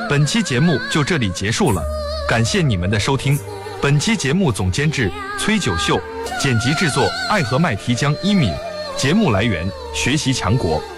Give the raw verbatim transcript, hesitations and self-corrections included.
本期节目就这里结束了，感谢你们的收听。本期节目总监制崔九秀，剪辑制作爱和麦提江一敏，节目来源学习强国。